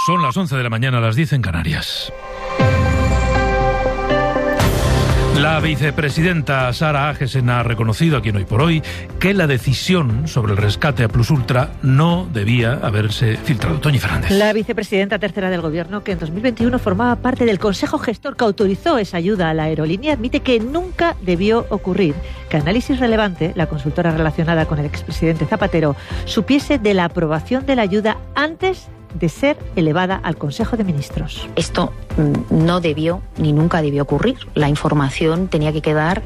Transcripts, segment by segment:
Son las 11 de la mañana, las 10 en Canarias. La vicepresidenta Sara Agesen ha reconocido aquí en Hoy por Hoy que la decisión sobre el rescate a Plus Ultra no debía haberse filtrado. Toñi Fernández. La vicepresidenta tercera del Gobierno, que en 2021 formaba parte del Consejo Gestor que autorizó esa ayuda a la aerolínea, admite que nunca debió ocurrir que Análisis Relevante, la consultora relacionada con el expresidente Zapatero, supiese de la aprobación de la ayuda antes de ser elevada al Consejo de Ministros. Esto no debió ni nunca debió ocurrir. La información tenía que quedar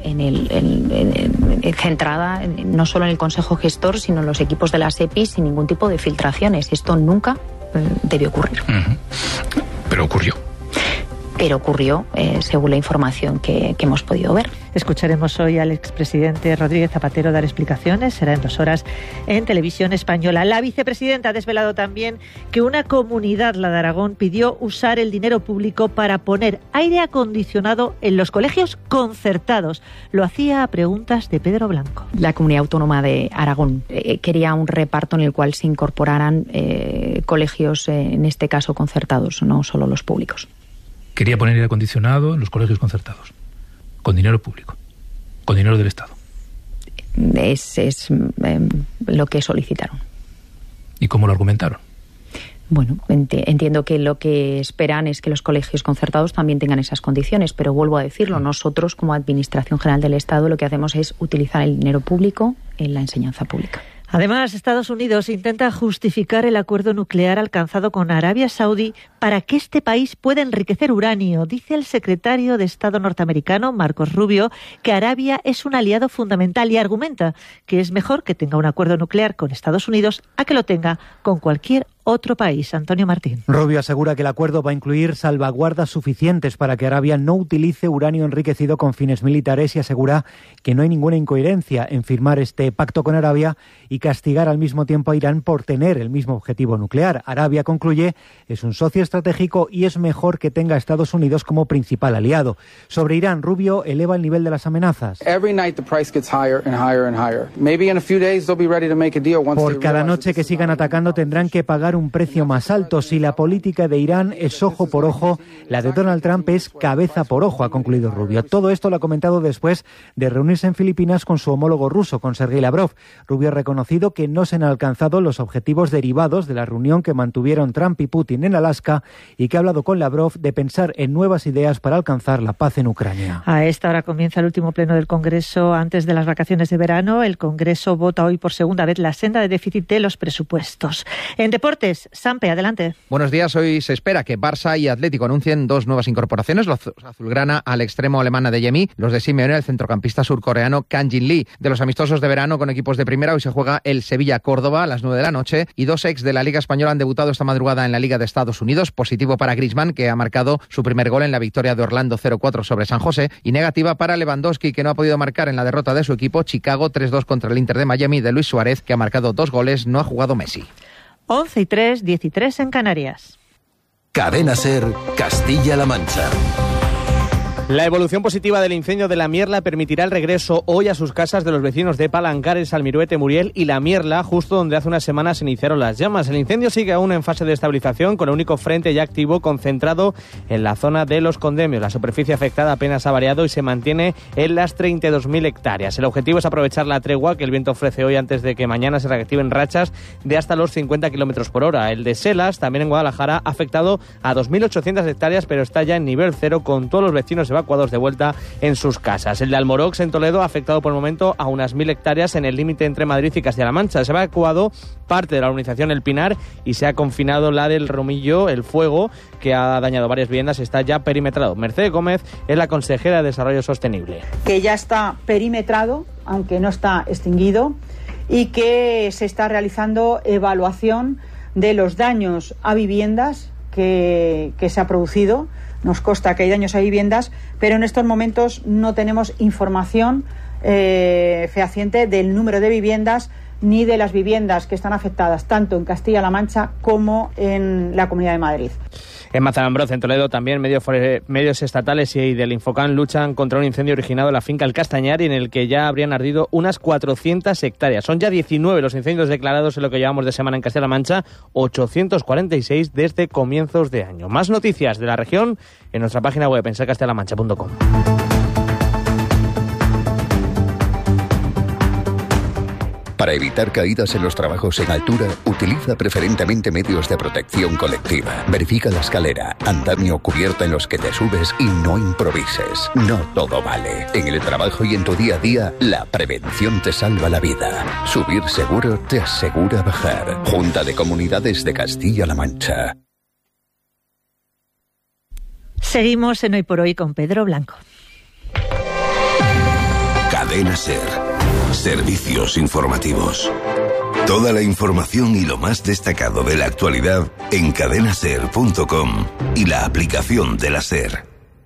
centrada no solo en el Consejo Gestor, sino en los equipos de la SEPI sin ningún tipo de filtraciones. Esto nunca debió ocurrir. Pero ocurrió. Pero ocurrió según la información que hemos podido ver. Escucharemos hoy al expresidente Rodríguez Zapatero dar explicaciones. Será en 2 horas en Televisión Española. La vicepresidenta ha desvelado también que una comunidad, la de Aragón, pidió usar el dinero público para poner aire acondicionado en los colegios concertados. Lo hacía a preguntas de Pedro Blanco. La Comunidad Autónoma de Aragón quería un reparto en el cual se incorporaran colegios, en este caso concertados, no solo los públicos. Quería poner aire acondicionado en los colegios concertados, con dinero público, con dinero del Estado. Es lo que solicitaron. ¿Y cómo lo argumentaron? Bueno, entiendo que lo que esperan es que los colegios concertados también tengan esas condiciones, pero vuelvo a decirlo, nosotros como Administración General del Estado lo que hacemos es utilizar el dinero público en la enseñanza pública. Además, Estados Unidos intenta justificar el acuerdo nuclear alcanzado con Arabia Saudí para que este país pueda enriquecer uranio. Dice el secretario de Estado norteamericano, Marcos Rubio, que Arabia es un aliado fundamental y argumenta que es mejor que tenga un acuerdo nuclear con Estados Unidos a que lo tenga con cualquier otro país. Antonio Martín. Rubio asegura que el acuerdo va a incluir salvaguardas suficientes para que Arabia no utilice uranio enriquecido con fines militares y asegura que no hay ninguna incoherencia en firmar este pacto con Arabia y castigar al mismo tiempo a Irán por tener el mismo objetivo nuclear. Arabia, concluye, es un socio estratégico y es mejor que tenga a Estados Unidos como principal aliado. Sobre Irán, Rubio eleva el nivel de las amenazas. Por cada noche que sigan atacando tendrán que pagar un precio más alto. Si la política de Irán es ojo por ojo, la de Donald Trump es cabeza por ojo, ha concluido Rubio. Todo esto lo ha comentado después de reunirse en Filipinas con su homólogo ruso, con Sergei Lavrov. Rubio ha reconocido que no se han alcanzado los objetivos derivados de la reunión que mantuvieron Trump y Putin en Alaska y que ha hablado con Lavrov de pensar en nuevas ideas para alcanzar la paz en Ucrania. A esta hora comienza el último pleno del Congreso antes de las vacaciones de verano. El Congreso vota hoy por segunda vez la senda de déficit de los presupuestos. En deportes, Sampe, adelante. Buenos días. Hoy se espera que Barça y Atlético anuncien 2 nuevas incorporaciones. Los azulgrana al extremo alemán Adeyemi, los de Simeone al centrocampista surcoreano Kang Jin Lee. De los amistosos de verano con equipos de primera, hoy se juega el Sevilla-Córdoba a las 9 de la noche y 2 ex de la Liga Española han debutado esta madrugada en la Liga de Estados Unidos. Positivo para Griezmann, que ha marcado su primer gol en la victoria de Orlando 0-4 sobre San José, y negativa para Lewandowski, que no ha podido marcar en la derrota de su equipo Chicago 3-2 contra el Inter de Miami de Luis Suárez, que ha marcado 2 goles, no ha jugado Messi. 11:03, 13 en Canarias. Cadena SER, Castilla-La Mancha. La evolución positiva del incendio de La Mierla permitirá el regreso hoy a sus casas de los vecinos de Palancares, Almiruete, Muriel y La Mierla, justo donde hace unas semanas se iniciaron las llamas. El incendio sigue aún en fase de estabilización, con el único frente ya activo concentrado en la zona de Los Condemios. La superficie afectada apenas ha variado y se mantiene en las 32.000 hectáreas. El objetivo es aprovechar la tregua que el viento ofrece hoy antes de que mañana se reactiven rachas de hasta los 50 km por hora. El de Selas, también en Guadalajara, ha afectado a 2.800 hectáreas, pero está ya en nivel 0, con todos los vecinos evacuados de vuelta en sus casas. El de Almorox, en Toledo, ha afectado por el momento a unas 1.000 hectáreas en el límite entre Madrid y Castilla-La Mancha. Se ha evacuado parte de la urbanización El Pinar y se ha confinado la del Romillo. El fuego, que ha dañado varias viviendas, está ya perimetrado. Mercedes Gómez es la consejera de Desarrollo Sostenible. Que ya está perimetrado, aunque no está extinguido, y que se está realizando evaluación de los daños a viviendas que se ha producido. Nos consta que hay daños a viviendas, pero en estos momentos no tenemos información fehaciente del número de viviendas ni de las viviendas que están afectadas tanto en Castilla-La Mancha como en la Comunidad de Madrid. En Mazarambroz, en Toledo, también medios estatales y del Infocán luchan contra un incendio originado en la finca El Castañar y en el que ya habrían ardido unas 400 hectáreas. Son ya 19 los incendios declarados en lo que llevamos de semana en Castilla-La Mancha, 846 desde comienzos de año. Más noticias de la región en nuestra página web en sercastellalamancha.com. Para evitar caídas en los trabajos en altura, utiliza preferentemente medios de protección colectiva. Verifica la escalera, andamio o cubierta en los que te subes y no improvises. No todo vale. En el trabajo y en tu día a día, la prevención te salva la vida. Subir seguro te asegura bajar. Junta de Comunidades de Castilla-La Mancha. Seguimos en Hoy por Hoy con Pedro Blanco. Cadena SER. Servicios informativos. Toda la información y lo más destacado de la actualidad en cadenaser.com y la aplicación de la SER.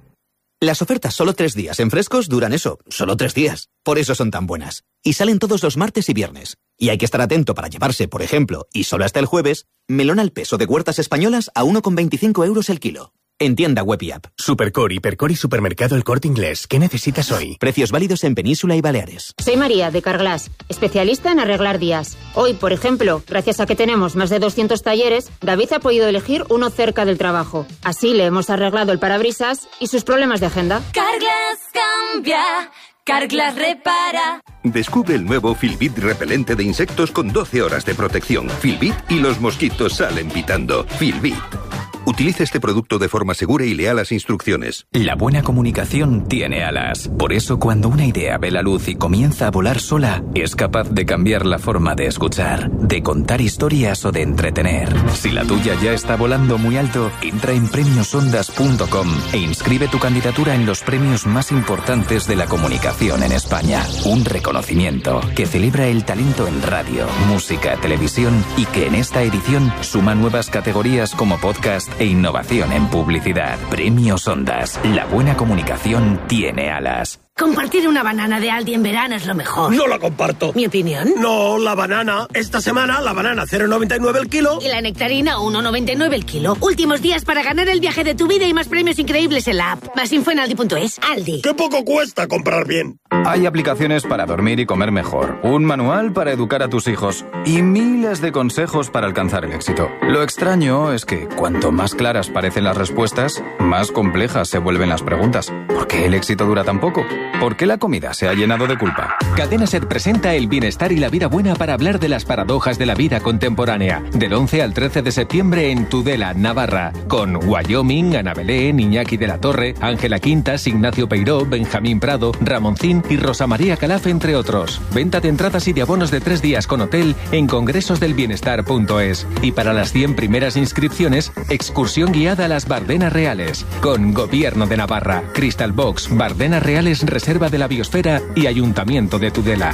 Las ofertas solo 3 días en Frescos duran eso, solo 3 días. Por eso son tan buenas. Y salen todos los martes y viernes. Y hay que estar atento para llevarse, por ejemplo, y solo hasta el jueves, melón al peso de Huertas Españolas a 1,25 € el kilo. En tienda web y app. Supercore, Hipercore y Supermercado El Corte Inglés. ¿Qué necesitas hoy? Precios válidos en Península y Baleares. Soy María, de Carglass, especialista en arreglar días. Hoy, por ejemplo, gracias a que tenemos más de 200 talleres, David ha podido elegir uno cerca del trabajo. Así le hemos arreglado el parabrisas y sus problemas de agenda. Carglass cambia, Carglass repara. Descubre el nuevo Filbit repelente de insectos con 12 horas de protección. Filbit y los mosquitos salen pitando. Filbit. Utiliza este producto de forma segura y lea las instrucciones. La buena comunicación tiene alas. Por eso, cuando una idea ve la luz y comienza a volar sola, es capaz de cambiar la forma de escuchar, de contar historias o de entretener. Si la tuya ya está volando muy alto, entra en premiosondas.com e inscribe tu candidatura en los premios más importantes de la comunicación en España. Un reconocimiento que celebra el talento en radio, música, televisión y que en esta edición suma nuevas categorías como podcast e innovación en publicidad. Premios Ondas. La buena comunicación tiene alas. Compartir una banana de Aldi en verano es lo mejor. No la comparto. ¿Mi opinión? No, la banana. Esta semana la banana 0,99 el kilo. Y la nectarina 1,99 el kilo. Últimos días para ganar el viaje de tu vida y más premios increíbles en la app. Más info en aldi.es. Aldi. ¡Qué poco cuesta comprar bien! Hay aplicaciones para dormir y comer mejor, un manual para educar a tus hijos y miles de consejos para alcanzar el éxito. Lo extraño es que cuanto más claras parecen las respuestas, más complejas se vuelven las preguntas. ¿Por qué el éxito dura tan poco? ¿Por qué la comida se ha llenado de culpa? Cadena SER presenta el bienestar y la vida buena para hablar de las paradojas de la vida contemporánea. Del 11 al 13 de septiembre en Tudela, Navarra. Con Wyoming, Ana Belén, Iñaki de la Torre, Ángela Quintas, Ignacio Peiró, Benjamín Prado, Ramoncín y Rosa María Calaf, entre otros. Venta de entradas y de abonos de 3 días con hotel en congresosdelbienestar.es. Y para las 100 primeras inscripciones, excursión guiada a las Bardenas Reales. Con Gobierno de Navarra, Crystal Box, Bardenas Reales, Reserva de la Biosfera y Ayuntamiento de Tudela.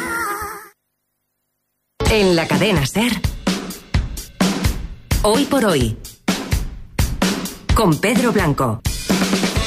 En la cadena SER, Hoy por Hoy, con Pedro Blanco.